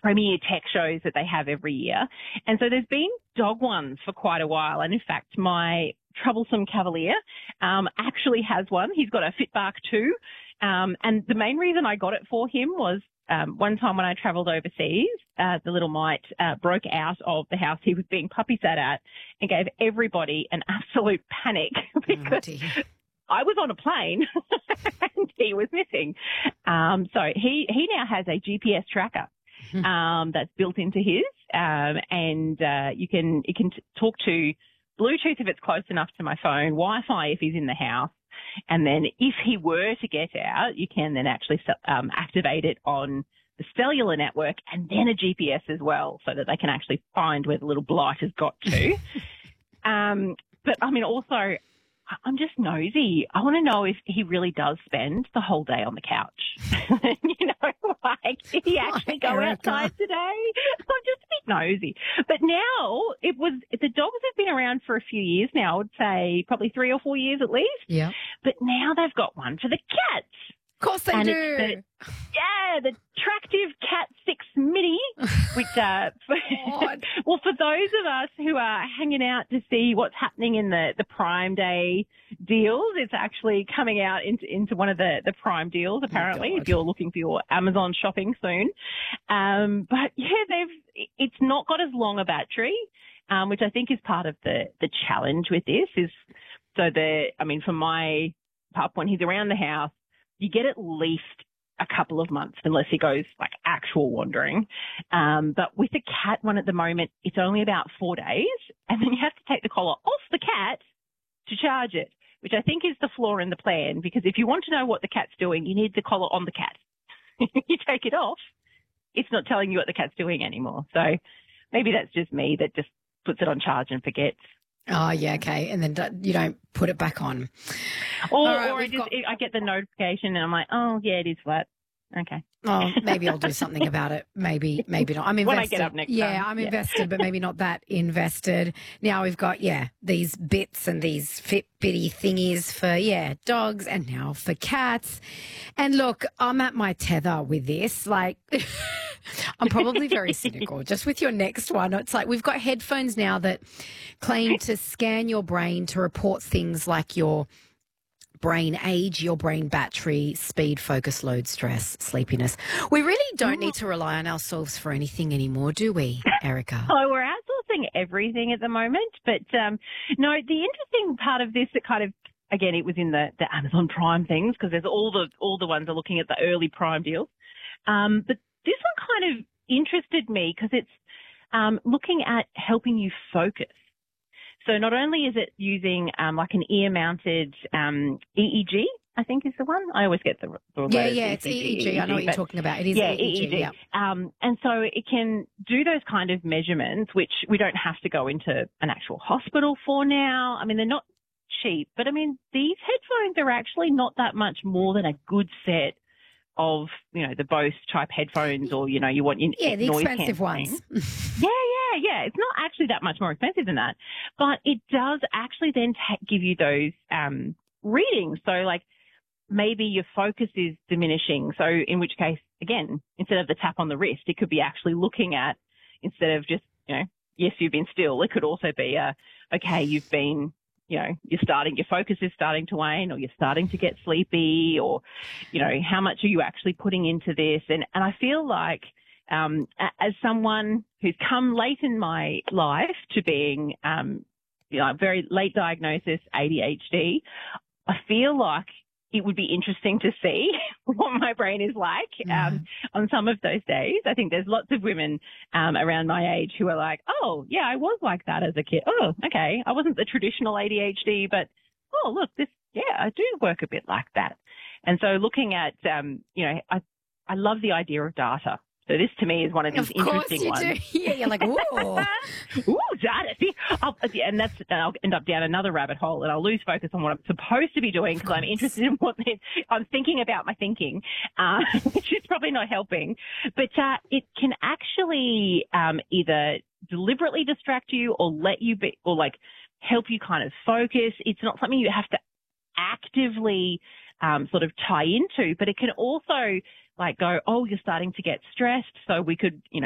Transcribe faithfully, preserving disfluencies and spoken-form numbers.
premier tech shows that they have every year. And so there's been dog ones for quite a while. And in fact, my troublesome Cavalier um, actually has one. He's got a Fitbark two. Um, and the main reason I got it for him was um, one time when I travelled overseas, uh, the little mite uh, broke out of the house he was being puppy sat at and gave everybody an absolute panic because oh, I was on a plane and he was missing. Um, so he, he now has a G P S tracker um, that's built into his, um, and uh, you can you can t- talk to Bluetooth if it's close enough to my phone, Wi-Fi if he's in the house, and then if he were to get out, you can then actually um, activate it on the cellular network and then a G P S as well, so that they can actually find where the little blight has got to. um, but I mean, also, I'm just nosy. I want to know if he really does spend the whole day on the couch. you know, like, did he actually go Erica. outside today? I'm just a bit nosy. But now it was, the dogs have been around for a few years now. I would say probably three or four years at least. Yeah. But now they've got one for the cats. Of course they and do. It's the, yeah, the Tractive Cat six Mini, which, uh, for, well, for those of us who are hanging out to see what's happening in the, the Prime Day deals, it's actually coming out into, into one of the, the Prime deals, apparently, oh, if you're looking for your Amazon shopping soon. Um, but yeah, they've, it's not got as long a battery, um, which I think is part of the, the challenge with this is, so the, I mean, for my pup, when he's around the house, you get at least a couple of months unless he goes like actual wandering. Um, but with the cat one at the moment, it's only about four days and then you have to take the collar off the cat to charge it, which I think is the flaw in the plan because if you want to know what the cat's doing, you need the collar on the cat. You take it off, it's not telling you what the cat's doing anymore. So maybe that's just me that just puts it on charge and forgets. Oh, yeah, okay. And then you don't put it back on. Or, right, or I, just, got... I get the notification and I'm like, oh, yeah, it is flat. Okay. Oh, maybe I'll do something about it. Maybe, maybe not. I'm invested. When I get up next yeah, time. I'm yeah. invested, but maybe not that invested. Now we've got, yeah, these bits and these Fitbitty thingies for, yeah, dogs and now for cats. And look, I'm at my tether with this. Like, I'm probably very cynical. Just with your next one, it's like we've got headphones now that claim to scan your brain to report things like your brain age, your brain battery, speed, focus, load, stress, sleepiness. We really don't need to rely on ourselves for anything anymore, do we, Erica? Oh, we're outsourcing everything at the moment. But um, no, the interesting part of this that kind of, again, it was in the, the Amazon Prime things because there's all the all the ones are looking at the early Prime deals. Um, but this one kind of interested me because it's um, looking at helping you focus. So not only is it using um, like an ear-mounted um, E E G, I think is the one. I always get the, the yeah, yeah, it's E E G. I know what you're talking about. It is yeah, E E G. E E G. Yeah. Um, and so it can do those kind of measurements, which we don't have to go into an actual hospital for now. I mean, they're not cheap, but I mean, these headphones are actually not that much more than a good set of, you know, the Bose type headphones or, you know, you want your yeah, the noise expensive cancelling. ones. yeah, yeah, yeah. It's not actually that much more expensive than that, but it does actually then ta- give you those um, readings. So, like, maybe your focus is diminishing. So in which case, again, instead of the tap on the wrist, it could be actually looking at, instead of just, you know, yes, you've been still, it could also be, a, okay, you've been, you know, you're starting, your focus is starting to wane or you're starting to get sleepy or, you know, how much are you actually putting into this? And, and I feel like um, as someone who's come late in my life to being, um, you know, very late diagnosis, A D H D, I feel like it would be interesting to see what my brain is like um, mm. on some of those days. I think there's lots of women um, around my age who are like, oh, yeah, I was like that as a kid. Oh, okay. I wasn't the traditional A D H D, but, oh, look, this, yeah, I do work a bit like that. And so looking at, um, you know, I, I love the idea of data. So this to me is one of these of interesting you ones. Do. Yeah, you're like, ooh. ooh, data. See, I'll, and that's, and I'll end up down another rabbit hole and I'll lose focus on what I'm supposed to be doing because I'm interested in what I'm thinking about my thinking, uh, which is probably not helping. But uh, it can actually um, either deliberately distract you or let you be, or like help you kind of focus. It's not something you have to actively um, sort of tie into, but it can also like go, oh, you're starting to get stressed. So we could, you know,